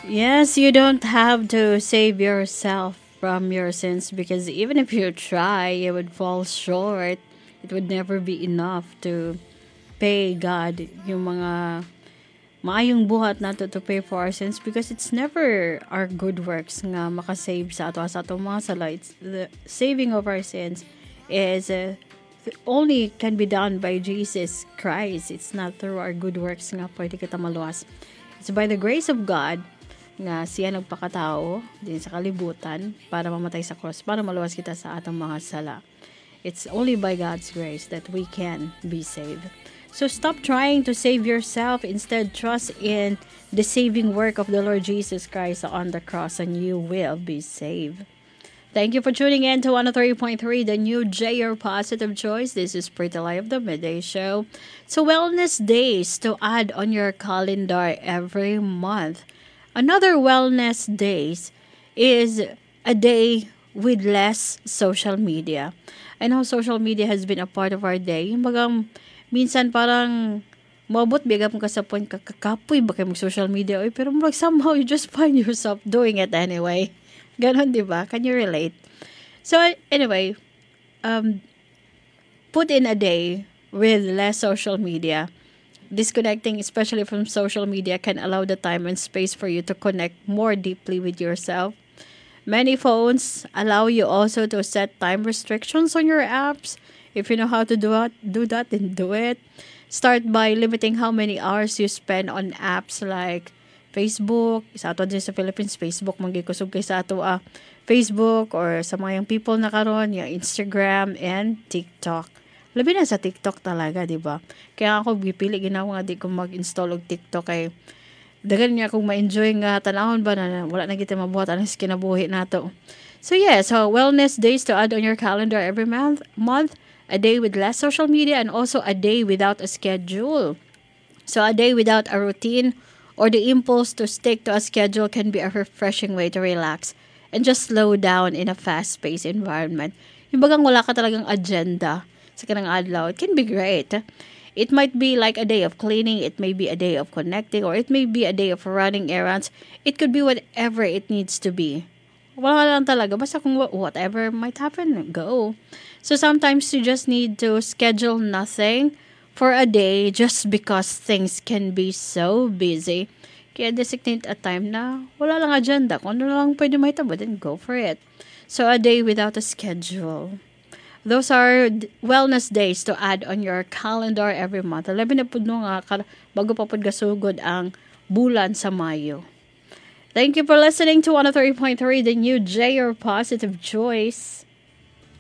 Yes, you don't have to save yourself from your sins because even if you try, you would fall short. It would never be enough to pay God yung mga maayong buhat nato to pay for our sins because it's never our good works nga makasave sa ato sa atong mga sala. It's the saving of our sins is only can be done by Jesus Christ. It's not through our good works nga pwede kita maluwas. It's by the grace of God nga siya nagpakatao din sa kalibutan para mamatay sa cross para maluwas kita sa atong mga sala. It's only by God's grace that we can be saved. So stop trying to save yourself. Instead, trust in the saving work of the Lord Jesus Christ on the cross and you will be saved. Thank you for tuning in to 103.3, the new JR Positive Choice. This is Pretty Life, the Midday Show. So wellness days to add on your calendar every month. Another wellness days is a day with less social media. I know social media has been a part of our day. Yung bagang minsan parang mabot bigam ka sa point kakapoy ba kayo mag-social media pero somehow you just find yourself doing it anyway. Ganon, di ba? Can you relate? So anyway, put in a day with less social media. Disconnecting, especially from social media, can allow the time and space for you to connect more deeply with yourself. Many phones allow you also to set time restrictions on your apps. If you know how to do that, then do it. Start by limiting how many hours you spend on apps like Facebook. Sa ato din sa Philippines, Facebook mangikusog kay sa ato Facebook or sa mga yung people na karon, yung Instagram and TikTok. Labi na sa TikTok talaga, di ba? Kaya ako gipili ginawa nga di ko mag-install og TikTok kay dagan niya kung ma-enjoy nga tanahon ba na wala na kita mabuhat ang kinabuhi nato. So yeah, so wellness days to add on your calendar every month, a day with less social media and also a day without a schedule. So a day without a routine or the impulse to stick to a schedule can be a refreshing way to relax and just slow down in a fast-paced environment. Yung bagang wala ka talagang agenda sa kanang adlaw, it can be great. It might be like a day of cleaning, it may be a day of connecting, or it may be a day of running errands. It could be whatever it needs to be. Wala lang talaga. Basta kung whatever might happen, go. So sometimes you just need to schedule nothing for a day just because things can be so busy. Kaya designate a time na wala lang agenda. Kung ano lang pwede mahitabo, then go for it. So a day without a schedule. Those are wellness days to add on your calendar every month. Labi na po nga, bago pa po gasugod ang bulan sa Mayo. Thank you for listening to 103.3, the new JR Positive Choice.